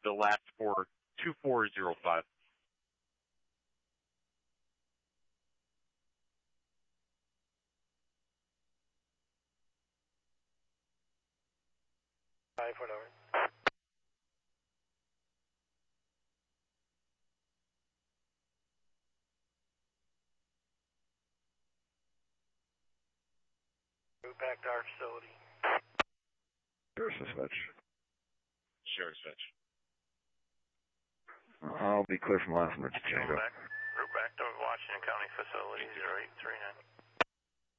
the last four, 2405. Whatever. Move back to our facility. Sheriff's dispatch. Sheriff's dispatch. I'll be clear from last minute to Django. Route back to Washington County facility 0839.